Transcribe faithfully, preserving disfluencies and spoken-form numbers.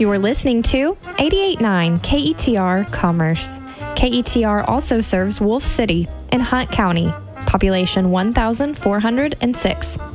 You're listening to eighty-eight point nine K E T R Commerce. K E T R also serves Wolf City in Hunt County, population one thousand four hundred six.